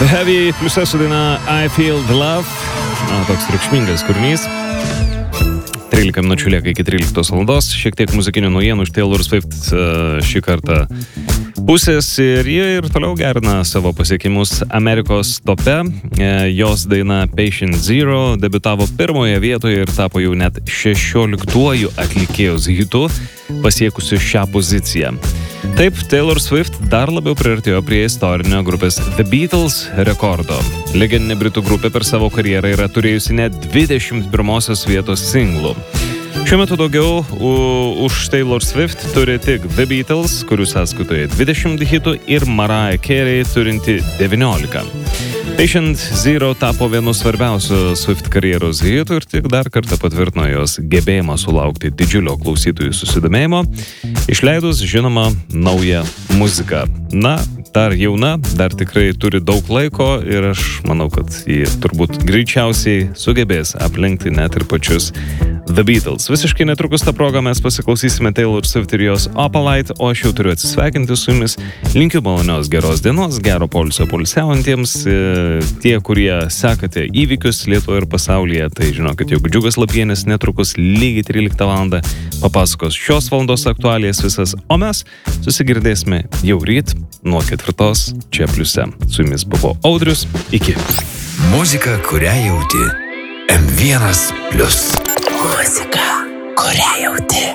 Heavy pliuse su daina I Feel the Love. Toks triukšmingas kūrinys. 13 minučių lieka iki 13 valandos. Šiek tiek muzikinių naujienų iš Taylor Swift šį kartą pusės ir jie ir toliau gerina savo pasiekimus Amerikos tope. Jos daina Patient Zero debiutavo pirmoje vietoje ir tapo jau net 16-uoju atlikėjos hitu pasiekusiu šią poziciją. Taip, Taylor Swift dar labiau priartėjo prie istorinio grupės The Beatles rekordo. Legendinė britų grupė per savo karjerą yra turėjusi net 21 vietos singlų. Šiuo metu daugiau už Taylor Swift turi tik The Beatles, kurių sąskaitoje 20 hitų, ir Mariah Carey turinti 19. Patient Zero tapo vienu svarbiausių Swift karjeros hitų ir tik dar kartą patvirtino jos gebėjimą sulaukti didžiulio klausytojų susidomėjimo, išleidus, žinoma, naują muziką. Na, dar jauna, dar tikrai turi daug laiko ir aš manau, kad ji turbūt greičiausiai sugebės aplenkti net ir pačius The Beatles. Visiškai netrukus tą progą mes pasiklausysime Taylor Swift ir jos Opalite, o aš jau turiu atsisveikinti su jumis. Linkiu malonios geros dienos, gero poilsio poilsiaujantiems. Tie, kurie sekate įvykius Lietuvoje ir pasaulyje, tai žinokit, jog Džiugas Lapienis netrukus lygiai 13 valandą papasakos šios valandos aktualijas visas, o mes susigirdėsime jau ryt nuo 4 čia pliuse. Su jumis buvo Audrius. Iki. Muzika, kurią jauti. M1+. Muzika, kurią jauti.